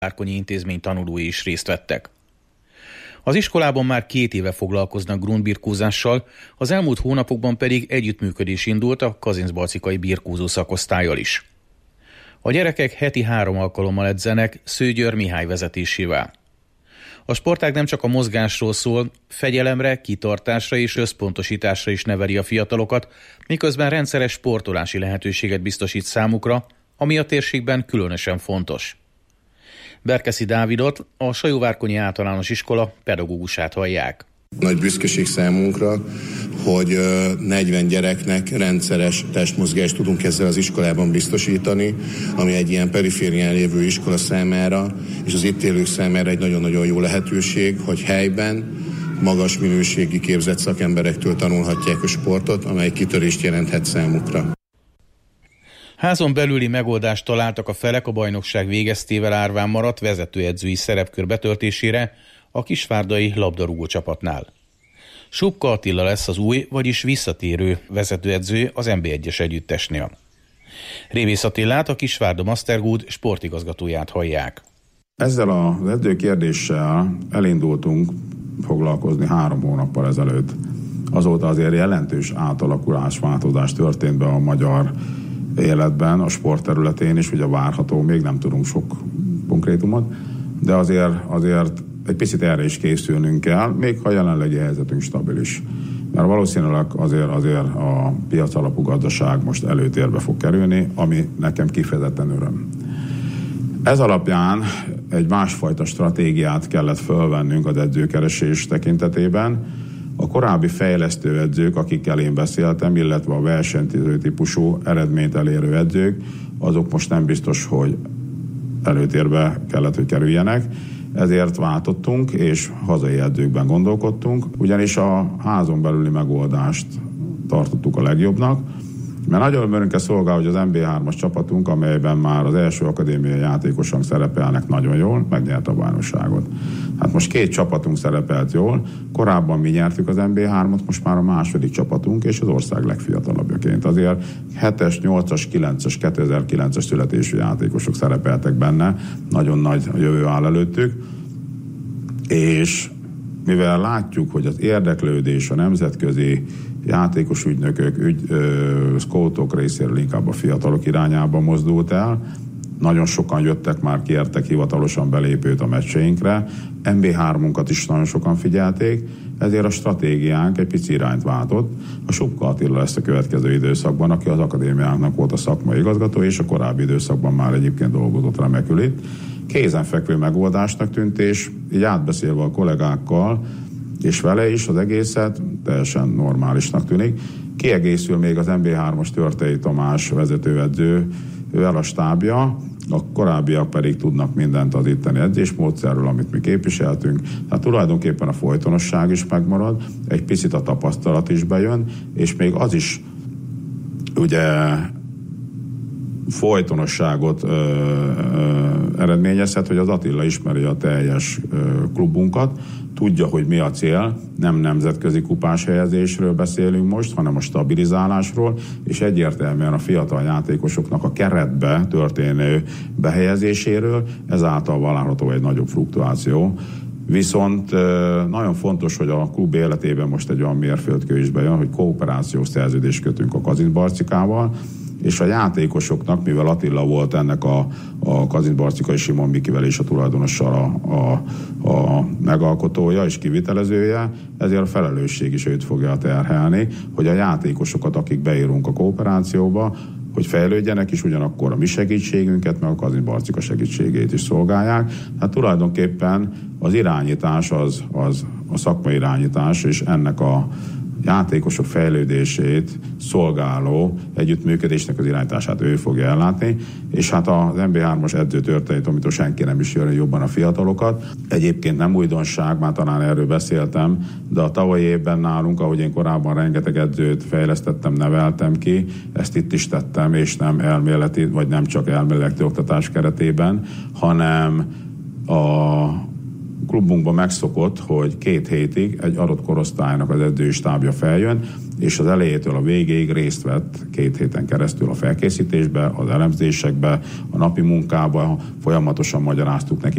Várkonyi intézmény tanulói is részt vettek. Az iskolában már 2 éve foglalkoznak grundbirkózással, az elmúlt hónapokban pedig együttműködés indult a kazincbarcikai birkózó szakosztállyal is. A gyerekek heti 3 alkalommal edzenek Szőgyőr Mihály vezetésével. A sportág nem csak a mozgásról szól, fegyelemre, kitartásra és összpontosításra is neveli a fiatalokat, miközben rendszeres sportolási lehetőséget biztosít számukra, ami a térségben különösen fontos. Berkeszi Dávidot, a Sajóvárkonyi Általános Iskola pedagógusát hallják. Nagy büszkeség számunkra, hogy 40 gyereknek rendszeres testmozgást tudunk ezzel az iskolában biztosítani, ami egy ilyen periférián lévő iskola számára és az itt élők számára egy nagyon-nagyon jó lehetőség, hogy helyben magas minőségi képzett szakemberektől tanulhatják a sportot, amely kitörést jelenthet számukra. Házon belüli megoldást találtak a felek a bajnokság végeztével árván maradt vezetőedzői szerepkör betöltésére a kisvárdai labdarúgó csapatnál. Subka Attila lesz az új, vagyis visszatérő vezetőedző az NB1-es együttesnél. Révész Attilát, a Kisvárda Mastergood sportigazgatóját hallják. Ezzel az edzőkérdéssel elindultunk foglalkozni 3 hónappal ezelőtt. Azóta azért jelentős átalakulás, változás történt be a magyar életben, a sport területén is, ugye várható, még nem tudunk sok konkrétumot, de azért egy picit erre is készülnünk kell, még ha jelenlegi helyzetünk stabilis. Mert valószínűleg azért a piac alapú gazdaság most előtérbe fog kerülni, ami nekem kifejezetten öröm. Ez alapján egy másfajta stratégiát kellett fölvennünk az edzőkeresés tekintetében. A korábbi fejlesztő edzők, akikkel én beszéltem, illetve a versenyző típusú eredményt elérő edzők, azok most nem biztos, hogy előtérbe kellett, hogy kerüljenek. Ezért váltottunk, és hazai edzőkben gondolkodtunk, ugyanis a házon belüli megoldást tartottuk a legjobbnak, mert nagyon örömünkre szolgál, hogy az NB3-as csapatunk, amelyben már az első akadémiai játékosok szerepelnek nagyon jól, megnyerte a bajnokságot. Hát most 2 csapatunk szerepelt jól, korábban mi nyertük az NB3-ot, most már a második csapatunk, és az ország legfiatalabbjaként. Azért 7-es, 8-as, 9-es, 2009-es születésű játékosok szerepeltek benne, nagyon nagy jövő áll előttük, és mivel látjuk, hogy az érdeklődés a nemzetközi játékos ügynökök, scoutok részéről inkább a fiatalok irányába mozdult el, nagyon sokan jöttek már, kértek hivatalosan belépőt a meccseinkre, NB3-unkat is nagyon sokan figyelték, ezért a stratégiánk egy pici irányt váltott. A Subka Attila lesz a következő időszakban, aki az akadémiánknak volt a szakmai igazgató, és a korábbi időszakban már egyébként dolgozott remekül itt. Kézenfekvő megoldásnak tűnt, és így átbeszélve a kollégákkal, és vele is az egészet teljesen normálisnak tűnik. Kiegészül még az NB3-as Törtei Tamás vezetőedző, ővel a stábja, a korábbiak pedig tudnak mindent az itteni edzésmódszerről, amit mi képviseltünk. Tehát tulajdonképpen a folytonosság is megmarad, egy picit a tapasztalat is bejön, és még az is ugye folytonosságot eredményezhet, hogy az Attila ismeri a teljes klubunkat, tudja, hogy mi a cél, nem nemzetközi kupás helyezésről beszélünk most, hanem a stabilizálásról, és egyértelműen a fiatal játékosoknak a keretbe történő behelyezéséről, ezáltal várható egy nagyobb fluktuáció. Viszont nagyon fontos, hogy a klub életében most egy olyan mérföldkő is bejön, hogy kooperációs szerződést kötünk a Kazincbarcikával, és a játékosoknak, mivel Attila volt ennek a Kazincbarcikai Simon Mikivel és a tulajdonossal a megalkotója és kivitelezője, ezért a felelősség is őt fogja terhelni, hogy a játékosokat, akik beírunk a kooperációba, hogy fejlődjenek, és ugyanakkor a mi segítségünket, meg a Kazincbarcika segítségét is szolgálják. Hát tulajdonképpen az irányítás az a szakmai irányítás, és ennek a játékosok fejlődését szolgáló együttműködésnek az irányítását ő fogja ellátni, és hát az NB3-as edző Törtei Tomitól senki nem is jön jobban a fiatalokat. Egyébként nem újdonság, már talán erről beszéltem, de a tavalyi évben nálunk, ahogy én korábban rengeteg edzőt fejlesztettem, neveltem ki, ezt itt is tettem, és nem elméleti, vagy nem csak elméleti oktatás keretében, hanem a klubunkban megszokott, hogy 2 hétig egy adott korosztálynak az edzői stábja feljön, és az elejétől a végéig részt vett 2 héten keresztül a felkészítésbe, az elemzésekbe, a napi munkába, folyamatosan magyaráztuk neki